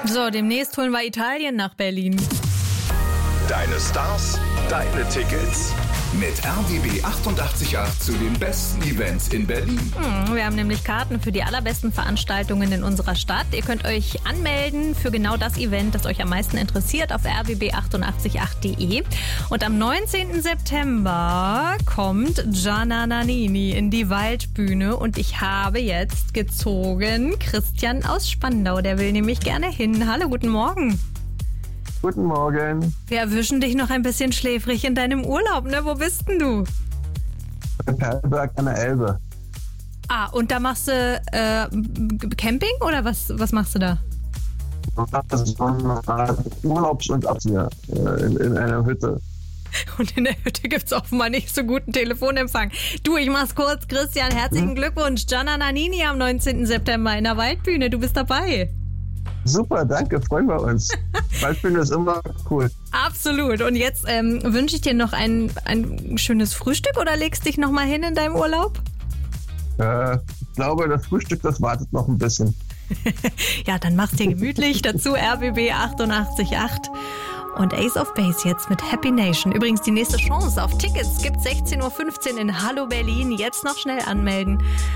So, demnächst holen wir Italien nach Berlin. Deine Stars, deine Tickets. Mit RBB 888 zu den besten Events in Berlin. Wir haben nämlich Karten für die allerbesten Veranstaltungen in unserer Stadt. Ihr könnt euch anmelden für genau das Event, das euch am meisten interessiert, auf rbb888.de. Und am 19. September kommt Gianna Nannini in die Waldbühne. Und ich habe jetzt gezogen Christian aus Spandau. Der will nämlich gerne hin. Hallo, guten Morgen. Guten Morgen. Wir erwischen dich noch ein bisschen schläfrig in deinem Urlaub, ne? Wo bist denn du? Bei Perlberg an der Elbe. Ah, und da machst du Camping oder was machst du da? Das ist so ein Urlaubs- und Abzieher in einer Hütte. Und in der Hütte gibt es offenbar nicht so guten Telefonempfang. Du, ich mach's kurz. Christian, herzlichen Glückwunsch. Gianna Nannini am 19. September in der Waldbühne. Du bist dabei. Super, danke, freuen wir uns. Waldbühne ist immer cool. Absolut. Und jetzt wünsche ich dir noch ein schönes Frühstück oder legst dich noch mal hin in deinem Urlaub? Ich glaube, das Frühstück, das wartet noch ein bisschen. Ja, dann mach's dir gemütlich. Dazu RBB 888 und Ace of Base jetzt mit Happy Nation. Übrigens, die nächste Chance auf Tickets gibt 16:15 Uhr in Hallo Berlin. Jetzt noch schnell anmelden.